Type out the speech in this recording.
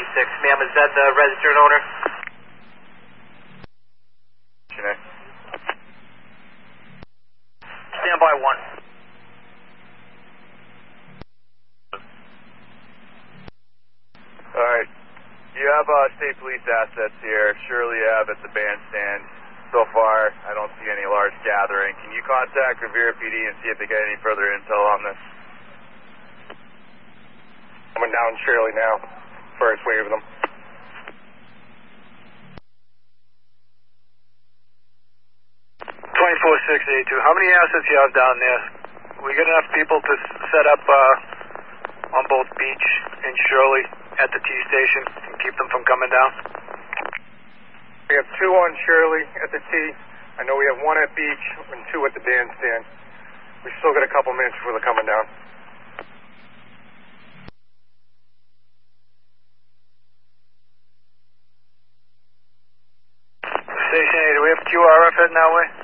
Ma'am, is that the registered owner? Stand by 1. Alright. You have state police assets here. Shirley Ave at the bandstand. So far, I don't see any large gathering. Can you contact Revere PD and see if they get any further intel on this? Coming down Shirley now. First wave of them. 24682. How many assets you have down there? We got enough people to set up on both Beach and Shirley at the T station and keep them from coming down? We have 2 on Shirley at the T. I know we have 1 at Beach and 2 at the bandstand. We still got a couple minutes before they're coming down. Station 8, do we have QRF heading that way?